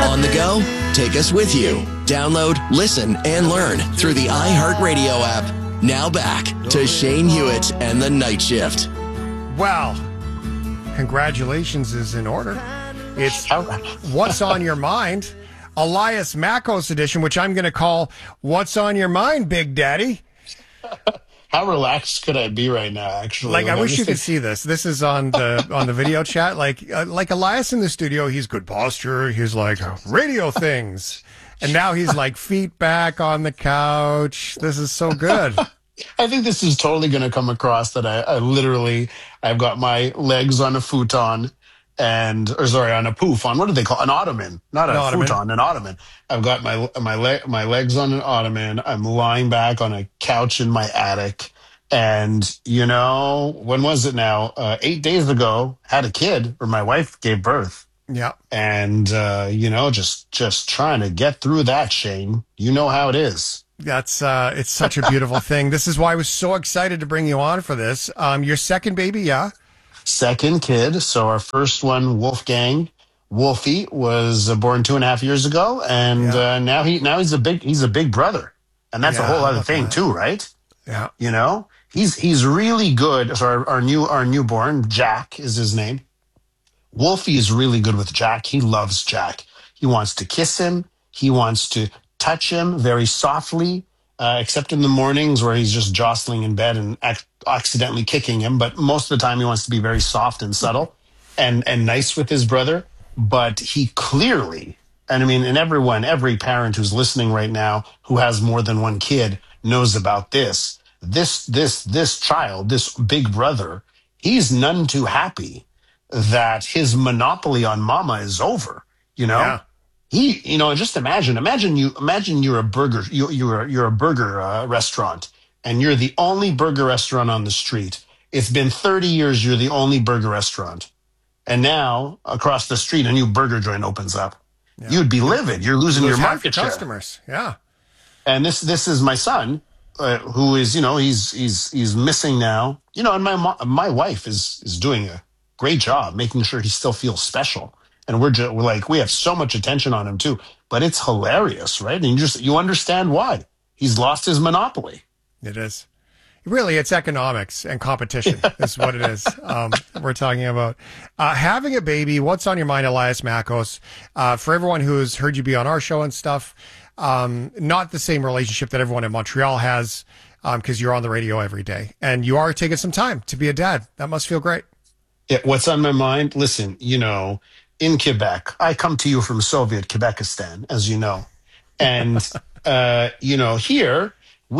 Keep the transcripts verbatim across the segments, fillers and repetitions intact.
On the go? Take us with you. Download, listen, and learn through the iHeartRadio app. Now back to Shane Hewitt and the Night Shift. Well, congratulations is in order. It's What's on Your Mind, Elias Makos edition, which I'm going to call What's on Your Mind, Big Daddy. How relaxed could I be right now, actually? Like, like I wish you think... could see this. This is on the on the video chat. Like, uh, like Elias in the studio, he's good posture. He's like, radio things. And now he's like feet back on the couch. This is so good. I think this is totally going to come across that I, I literally, I've got my legs on a futon and, or sorry, on a poof, on what do they call it? An ottoman, not a ottoman. futon, an ottoman. I've got my my leg my legs on an ottoman. I'm lying back on a couch in my attic, and you know, when was it now? Uh, eight days ago, had a kid, or my wife gave birth. Yeah, and uh, you know, just just trying to get through that, Shane. You know how it is. That's uh, it's such a beautiful thing. This is why I was so excited to bring you on for this. Um, your second baby, yeah. Second kid. So our first one, Wolfgang, Wolfie, was uh, born two and a half years ago, and yeah. uh, now he now he's a big he's a big brother, and that's yeah, a whole other thing that. too, right? Yeah, you know, he's he's really good. So our, our new our newborn, Jack is his name. Wolfie is really good with Jack. He loves Jack. He wants to kiss him. He wants to touch him very softly. Uh, except in the mornings where he's just jostling in bed and ac- accidentally kicking him. But most of the time he wants to be very soft and subtle and, and nice with his brother. But he clearly, and I mean, and everyone, every parent who's listening right now who has more than one kid knows about this. This, this, this child, this big brother, he's none too happy that his monopoly on mama is over, you know? Yeah. He, you know, just imagine, imagine you, imagine you're a burger, you, you're, you're a burger uh, restaurant, and you're the only burger restaurant on the street. It's been thirty years, you're the only burger restaurant. And now, across the street, a new burger joint opens up. Yeah. You'd be livid. You're losing you your market your share. Customers, yeah. And this, this is my son, uh, who is, you know, he's, he's, he's missing now. You know, and my, mo- my wife is, is doing a great job making sure he still feels special. And we're just we're like, we have so much attention on him too, but it's hilarious, right? And you just, you understand why he's lost his monopoly. It is really, it's economics and competition is what it is. Um, we're talking about uh, having a baby. What's on your mind, Elias Makos? Uh, for everyone who's heard you be on our show and stuff, um, not the same relationship that everyone in Montreal has, um, because you're on the radio every day and you are taking some time to be a dad. That must feel great. Yeah, what's on my mind? Listen, you know, in Quebec, I come to you from Soviet Quebekistan, as you know. And, uh, you know, here,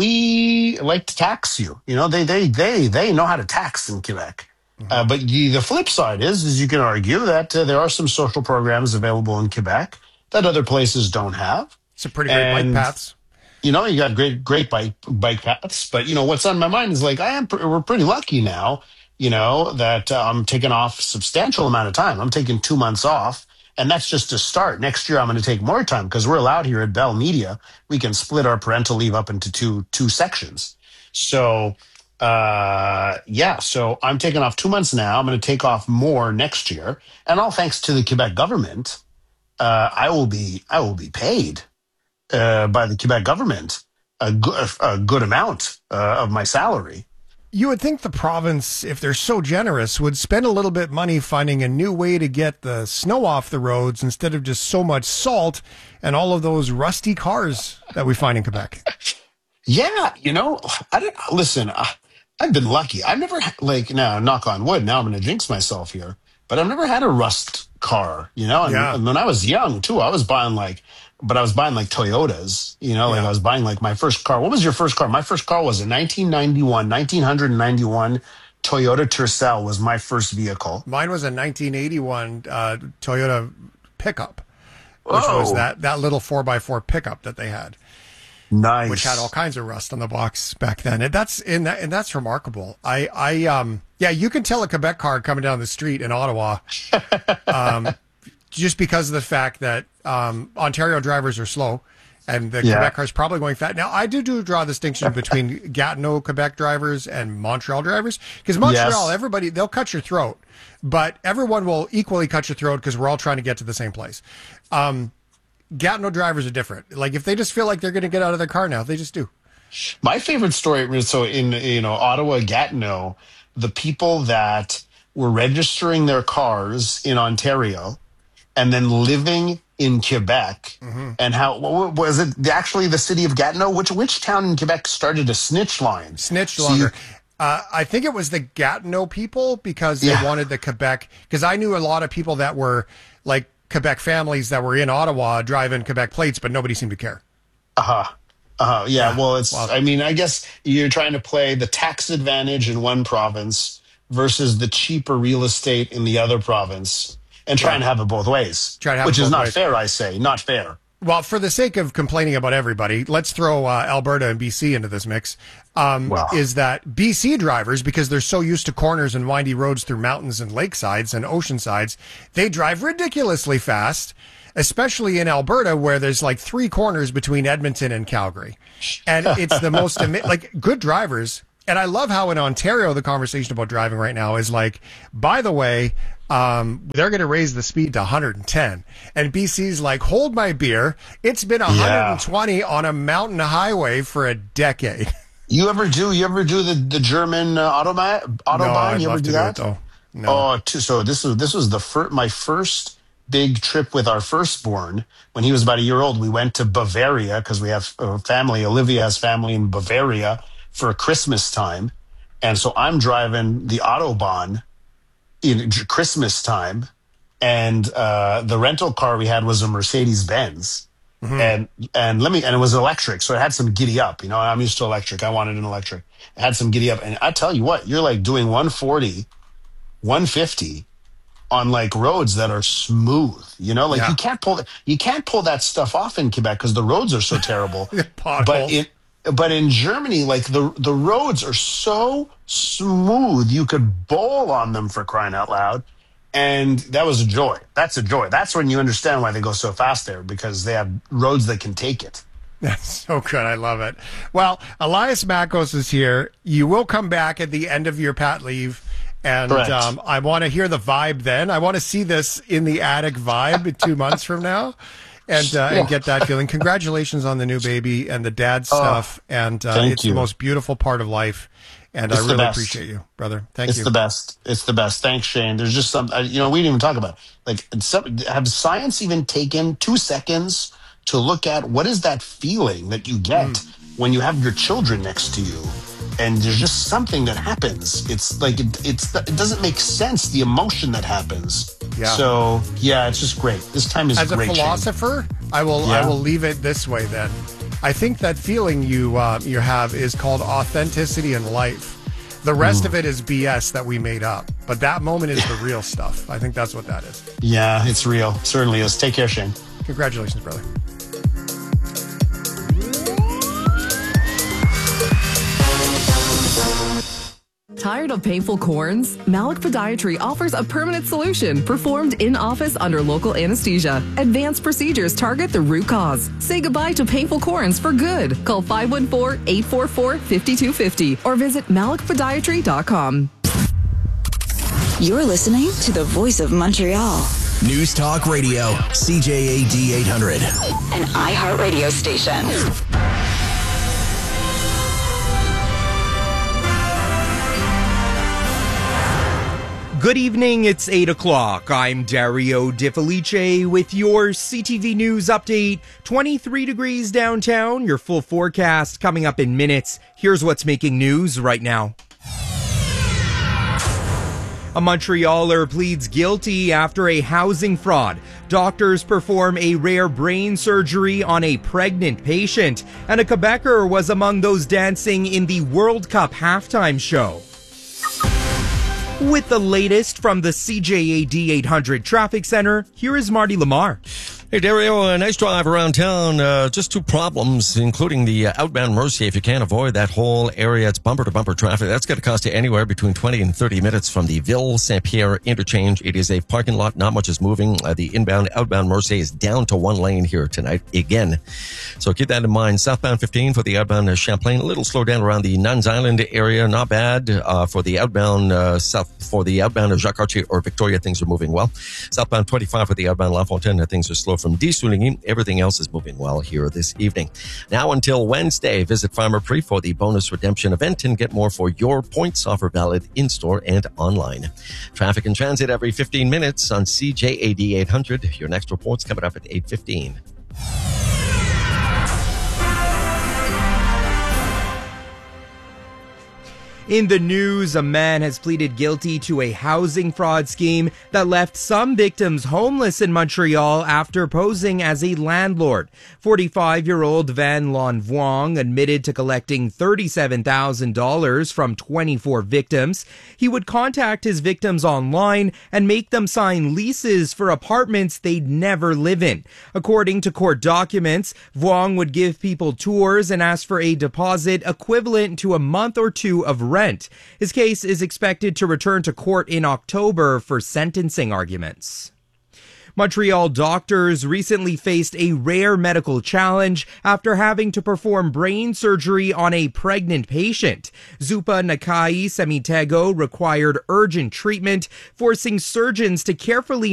we like to tax you. You know, they they they they know how to tax in Quebec. Mm-hmm. Uh, but the, the flip side is, is you can argue that uh, there are some social programs available in Quebec that other places don't have. Some pretty great and, bike paths. You know, you got great great bike bike paths. But, you know, what's on my mind is like, I am we're pretty lucky now. You know, that uh, I'm taking off a substantial amount of time. I'm taking two months off, and that's just to start. Next year, I'm going to take more time because we're allowed here at Bell Media. We can split our parental leave up into two two sections. So, uh, yeah, so I'm taking off two months now. I'm going to take off more next year, and all thanks to the Quebec government, uh, I will be I will be paid uh, by the Quebec government a, go- a good amount uh, of my salary. You would think the province, if they're so generous, would spend a little bit of money finding a new way to get the snow off the roads instead of just so much salt and all of those rusty cars that we find in Quebec. Yeah, you know, I don't listen. Uh, I've been lucky. I've never like now, knock on wood. Now I'm going to jinx myself here, but I've never had a rust car. You know, and, yeah. and when I was young too, I was buying like. But I was buying like Toyotas, you know, like yeah. I was buying like my first car. What was your first car? My first car was a nineteen ninety-one, nineteen ninety-one Toyota Tercel was my first vehicle. Mine was a nineteen eighty-one uh, Toyota pickup, which oh. was that, that little four by four pickup that they had. Nice. Which had all kinds of rust on the box back then. And that's and, that, and that's remarkable. I, I um yeah, you can tell a Quebec car coming down the street in Ottawa. um just because of the fact that um, Ontario drivers are slow and the yeah. Quebec cars probably going fast. Now, I do, do draw a distinction between Gatineau, Quebec drivers and Montreal drivers because Montreal, yes. everybody, they'll cut your throat, but everyone will equally cut your throat because we're all trying to get to the same place. Um, Gatineau drivers are different. Like, if they just feel like they're going to get out of their car now, they just do. My favorite story, so in, you know, Ottawa, Gatineau, the people that were registering their cars in Ontario and then living in Quebec, mm-hmm. and how, what, was it actually the city of Gatineau? Which which town in Quebec started a snitch line? Snitch so longer. You, uh, I think it was the Gatineau people because they yeah. wanted the Quebec, because I knew a lot of people that were like Quebec families that were in Ottawa driving Quebec plates, but nobody seemed to care. Uh-huh. Uh, yeah, yeah, well, it's, well, I mean, I guess you're trying to play the tax advantage in one province versus the cheaper real estate in the other province and try yeah. and have it both ways, try to have which it both is not ways. fair, I say, not fair. Well, for the sake of complaining about everybody, let's throw uh, Alberta and B C into this mix. Um, wow. Is that B C drivers, because they're so used to corners and windy roads through mountains and lakesides and ocean sides, they drive ridiculously fast, especially in Alberta, where there's like three corners between Edmonton and Calgary. And it's the most, like, good drivers. And I love how in Ontario, the conversation about driving right now is like, by the way, um, they're going to raise the speed to one hundred ten. And B C's like, hold my beer. It's been one hundred twenty yeah. on a mountain highway for a decade. You ever do, you ever do the, the German uh, Autobahn? Autobahn? No, I'd you ever love do to that? do it, though. No. Oh, t- so this was, this was the fir- my first big trip with our firstborn. When he was about a year old, we went to Bavaria because we have a family. Olivia has family in Bavaria for Christmas time. And so I'm driving the Autobahn in Christmas time. And uh, the rental car we had was a Mercedes Benz. Mm-hmm. And and let me and it was electric. So it had some giddy up. You know, I'm used to electric. I wanted an electric. It had some giddy up. And I tell you what, you're like doing one forty, one fifty on like roads that are smooth, you know, like yeah. you can't pull you can't pull that stuff off in Quebec because the roads are so terrible. But in but in Germany, like the the roads are so smooth, you could bowl on them, for crying out loud. And that was a joy. That's a joy. That's when you understand why they go so fast there, because they have roads that can take it. That's so good. I love it. Well, Elias Makos is here. You will come back at the end of your pat leave. And um, I want to hear the vibe then. I want to see this in the attic vibe two months from now and uh, yeah. and get that feeling. Congratulations on the new baby and the dad stuff. Oh, and uh, it's you. the most beautiful part of life. And it's I really appreciate you, brother. Thank it's you. It's the best. It's the best. Thanks, Shane. There's just some, you know, we didn't even talk about it. Like, some, have science even taken two seconds to look at what is that feeling that you get mm. when you have your children next to you? And there's just something that happens. It's like, it, it's, it doesn't make sense, the emotion that happens. Yeah. So, yeah, it's just great. This time is As great. As a philosopher, Shane. I will yeah. I will leave it this way then. I think that feeling you uh, you have is called authenticity in life. The rest mm. of it is B S that we made up. But that moment is the real stuff. I think that's what that is. Yeah, it's real. It certainly is. Take care, Shane. Congratulations, brother. Tired of painful corns? Malik Podiatry offers a permanent solution performed in-office under local anesthesia. Advanced procedures target the root cause. Say goodbye to painful corns for good. Call five one four, eight four four, five two five zero or visit malik podiatry dot com. You're listening to the Voice of Montreal. News Talk Radio, C J A D eight hundred. An iHeart radio station. Good evening, it's eight o'clock. I'm Dario Di Felice with your C T V News update. twenty-three degrees downtown, your full forecast coming up in minutes. Here's what's making news right now. A Montrealer pleads guilty after a housing fraud. Doctors perform a rare brain surgery on a pregnant patient. And a Quebecer was among those dancing in the World Cup halftime show. With the latest from the C J A D eight hundred Traffic Center, here is Marty Lamar. Hey, Dario, a nice drive around town. Uh, just two problems, including the uh, outbound Mercier. If you can't avoid that whole area, it's bumper-to-bumper traffic. That's going to cost you anywhere between twenty and thirty minutes from the Ville-Saint-Pierre interchange. It is a parking lot. Not much is moving. Uh, the inbound, outbound Mercier is down to one lane here tonight again. So keep that in mind. Southbound fifteen for the outbound uh, Champlain. A little slow down around the Nuns Island area. Not bad. Uh, for the outbound uh, south, for the outbound of Jacques Cartier or Victoria, things are moving well. Southbound twenty-five for the outbound La Fontaine. Things are slow from Disulingin. Everything else is moving well here this evening. Now until Wednesday, visit Farmer Pre for the bonus redemption event and get more for your points offer valid in-store and online. Traffic and transit every fifteen minutes on C J A D eight hundred. Your next report's coming up at eight fifteen. In the news, a man has pleaded guilty to a housing fraud scheme that left some victims homeless in Montreal after posing as a landlord. forty-five-year-old Van Lon Vuong admitted to collecting thirty-seven thousand dollars from twenty-four victims. He would contact his victims online and make them sign leases for apartments they'd never live in. According to court documents, Vuong would give people tours and ask for a deposit equivalent to a month or two of rent. His case is expected to return to court in October for sentencing arguments. Montreal doctors recently faced a rare medical challenge after having to perform brain surgery on a pregnant patient. Zupa Nakai Semitego required urgent treatment, forcing surgeons to carefully